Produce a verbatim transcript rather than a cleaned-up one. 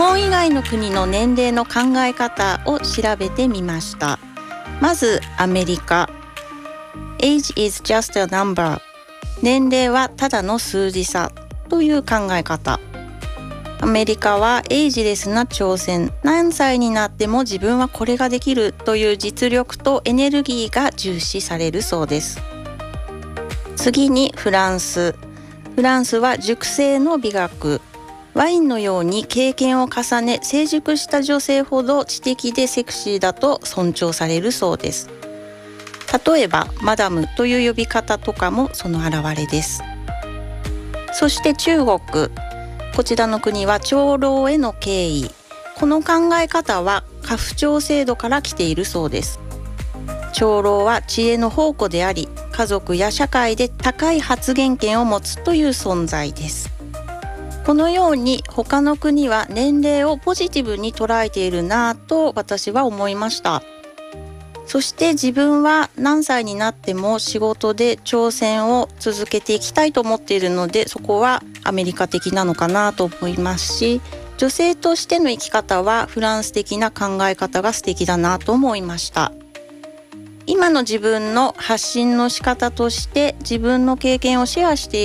本以外の国の年齢の考え方を調べてみました。まずアメリカ。 Age is just a number。 年齢はただの数字さという考え方。アメリカはエイジレスな挑戦、何歳になっても自分はこれができるという実力とエネルギーが重視されるそうです。次にフランス。フランスは熟成の美学。ワインのように経験を重ね成熟した女性ほど知的でセクシーだと尊重されるそうです。例えばマダムという呼び方とかもその表れです。そして中国。こちらの国は長老への敬意。この考え方は家父長制度から来ているそうです。長老は知恵の宝庫であり、家族や社会で高い発言権を持つという存在です。このように他の国は年齢をポジティブに捉えているなぁと私は思いました。そして自分は何歳になっても仕事で挑戦を続けていきたいと思っているので、そこはアメリカ的なのかなと思いますし、女性としての生き方はフランス的な考え方が素敵だなと思いました。今の自分の発信の仕方として自分の経験をシェアしている